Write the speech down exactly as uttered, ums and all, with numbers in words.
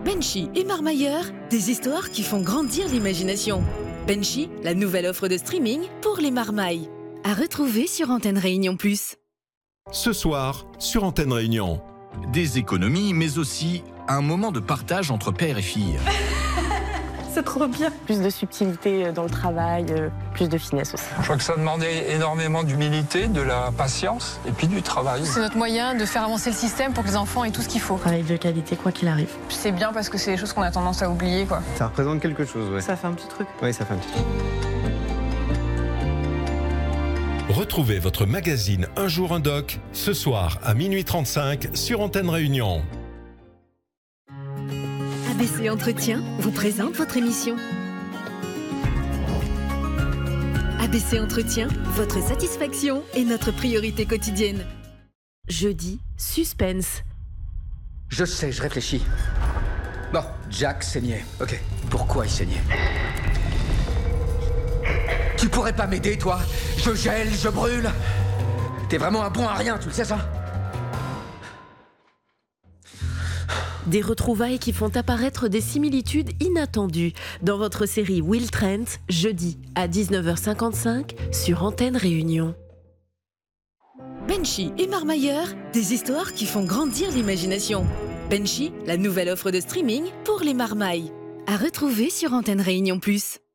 Benchy et Marmailleur, des histoires qui font grandir l'imagination. Benchy, la nouvelle offre de streaming pour les marmailles. À retrouver sur Antenne Réunion Plus. Ce soir, sur Antenne Réunion. Des économies, mais aussi un moment de partage entre père et fille. C'est trop bien. Plus de subtilité dans le travail, plus de finesse aussi. Je crois que ça demandait énormément d'humilité, de la patience et puis du travail. C'est notre moyen de faire avancer le système pour que les enfants aient tout ce qu'il faut. Travail de qualité, quoi qu'il arrive. C'est bien parce que c'est des choses qu'on a tendance à oublier, quoi. Ça représente quelque chose, ouais. Ça fait un petit truc. Oui, ça fait un petit truc. Retrouvez votre magazine Un jour un doc, ce soir à minuit trente-cinq sur Antenne Réunion. A B C Entretien vous présente votre émission. A B C Entretien, votre satisfaction est notre priorité quotidienne. Jeudi, suspense. Je sais, je réfléchis. Bon, Jack saignait. Ok, pourquoi il saignait? Tu pourrais pas m'aider, toi? Je gèle, je brûle. T'es vraiment un bon à rien, tu le sais, ça? Des retrouvailles qui font apparaître des similitudes inattendues dans votre série Will Trent, jeudi à dix-neuf heures cinquante-cinq sur Antenne Réunion. Benchy et Marmailleur, des histoires qui font grandir l'imagination. Benchy, la nouvelle offre de streaming pour les marmailles. À retrouver sur Antenne Réunion Plus.